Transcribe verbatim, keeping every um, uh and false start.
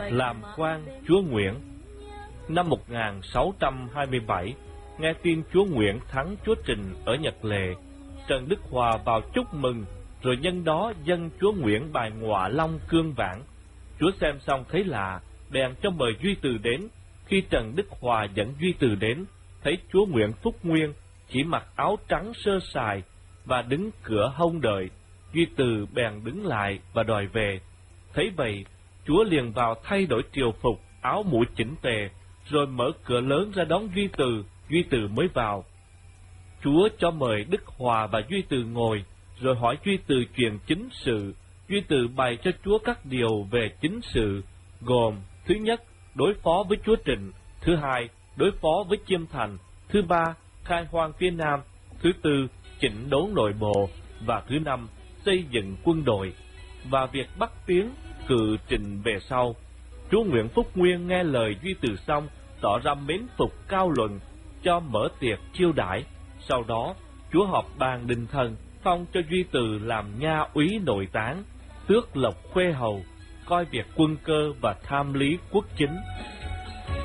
làm quan chúa Nguyễn. Năm một nghìn sáu trăm hai mươi bảy, nghe tin chúa Nguyễn thắng chúa Trình ở Nhật Lệ, Trần Đức Hòa vào chúc mừng, rồi nhân đó dâng chúa Nguyễn bài Ngọa Long cương vãn. Chúa xem xong thấy lạ, bèn cho mời Duy Từ đến. Khi Trần Đức Hòa dẫn Duy Từ đến, thấy chúa Nguyễn Phúc Nguyên chỉ mặc áo trắng sơ sài và đứng cửa hông đợi. Duy Từ bèn đứng lại và đòi về. Thấy vậy, chúa liền vào thay đổi triều phục, áo mũ chỉnh tề, rồi mở cửa lớn ra đón Duy Từ. Duy Từ mới vào. Chúa cho mời Đức Hòa và Duy Từ ngồi, rồi hỏi Duy Từ chuyện chính sự. Duy Từ bày cho chúa các điều về chính sự, gồm: thứ nhất, đối phó với chúa Trịnh; thứ hai, đối phó với Chiêm Thành; thứ ba, khai hoang phía Nam; thứ tư, chỉnh đốn nội bộ; và thứ năm, xây dựng quân đội, và việc bắt tiến cự Trịnh về sau. Chúa Nguyễn Phúc Nguyên nghe lời Duy Từ xong, tỏ ra mến phục cao luận, cho mở tiệc chiêu đãi. Sau đó, chúa họp bàn đình thần, phong cho Duy Từ làm nha úy nội tán, tước lộc khuê hầu, coi việc quân cơ và tham lý quốc chính.